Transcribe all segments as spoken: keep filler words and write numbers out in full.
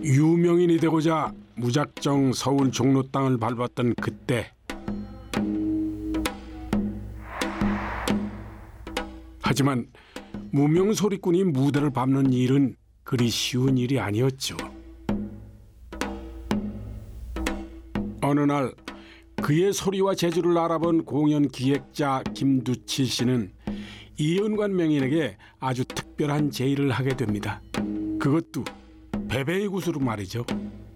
유명인이 되고자 무작정 서울 종로 땅을 밟았던 그때, 하지만 무명 소리꾼이 무대를 밟는 일은 그리 쉬운 일이 아니었죠. 어느 날 그의 소리와 재주를 알아본 공연 기획자 김두칠 씨는 이은관 명인에게 아주 특별한 제의를 하게 됩니다. 그것도 베베이 굿으로 말이죠.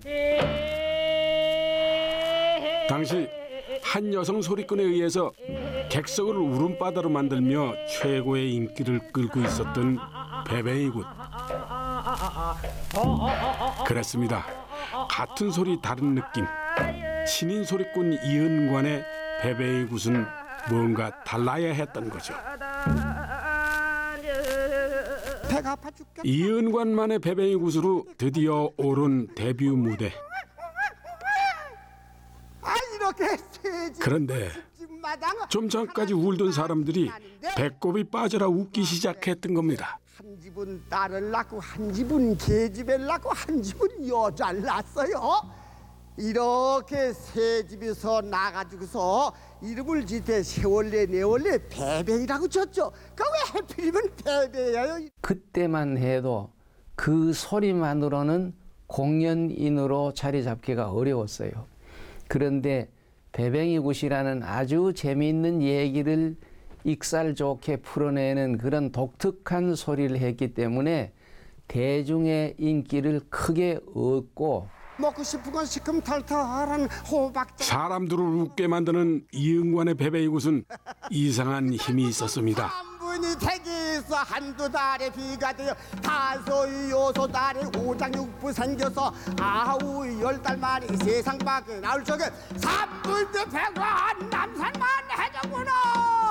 당시 한 여성 소리꾼에 의해서 객석을 울음바다로 만들며 최고의 인기를 끌고 있었던 베베이 굿. 그랬습니다. 같은 소리 다른 느낌. 신인 소리꾼 이은관의 베베이 굿은 뭔가 달라야 했던 거죠. 배가 아파 죽겠다. 이은관만의 베베이 굿으로 드디어 오른 데뷔 무대. 아 이렇게 세지. 그런데 좀 전까지 울던 사람들이 배꼽이 빠져라 웃기 시작했던 겁니다. 한 집은 딸을 낳고 한 집은 계집애를 낳고 한 집은 여자를 낳았어요. 이렇게 세 집에서 나가지고서 이름을 짓대 세월래 네월래 베베이라고 쳤죠. 그 왜 하필이면 베베예요? 그때만 해도 그 소리만으로는 공연인으로 자리 잡기가 어려웠어요. 그런데 베뱅이 굿이라는 아주 재미있는 얘기를 익살 좋게 풀어내는 그런 독특한 소리를 했기 때문에 대중의 인기를 크게 얻고, 먹고 싶은 건 시큼털털한 호박. 사람들을 웃게 만드는 이은관의 베베이 굿은 이상한 힘이 있었습니다. 한 분이 대기에서 한두 달에 비가 되어 다소 요소 달에 오장육부 생겨서 아우 열 달 만에 세상 밖에 나올 적에 삼분대 배가 안